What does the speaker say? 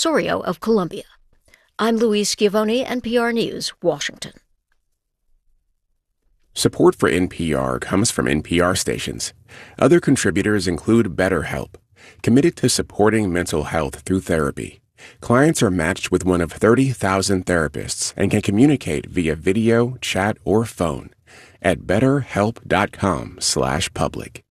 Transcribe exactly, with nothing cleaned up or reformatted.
Osorio of Columbia. I'm Louise Schiavone, N P R News, Washington. Support for N P R comes from N P R stations. Other contributors include BetterHelp, committed to supporting mental health through therapy. Clients are matched with one of thirty thousand therapists and can communicate via video, chat, or phone at betterhelp.com slash public.